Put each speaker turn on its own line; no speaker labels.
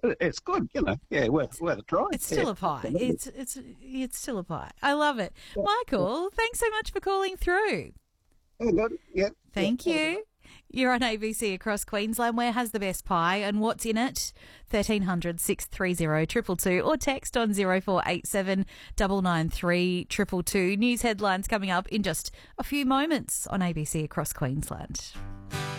It's good, Yeah, worth a try.
It's
Yeah,
still a pie.
absolutely.
It's still a pie. I love it. Michael, thanks so much for calling through.
Oh, good. Yeah, yeah.
Thank you. You're on ABC across Queensland. Where has the best pie and what's in it? 1300 630 222 or text on 0487 993 222. News headlines coming up in just a few moments on ABC across Queensland.